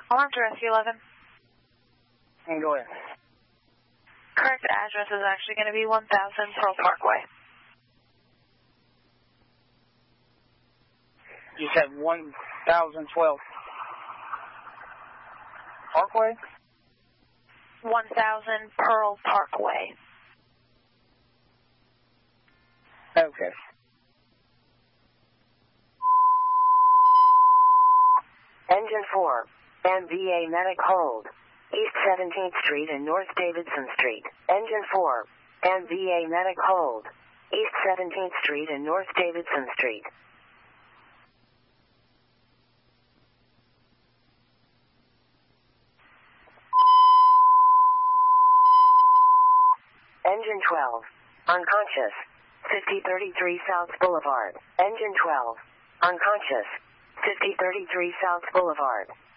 Alarm to Rescue 11. And go ahead. Correct address is actually going to be 1000 Pearl Parkway. You said 1012 Parkway? 1000 Pearl Parkway. Okay. Engine 4, MVA Medic hold. East 17th Street and North Davidson Street. Engine 4, MVA Medic hold. East 17th Street and North Davidson Street. Engine 12, unconscious, 5033 South Boulevard. Engine 12, unconscious, 5033 South Boulevard.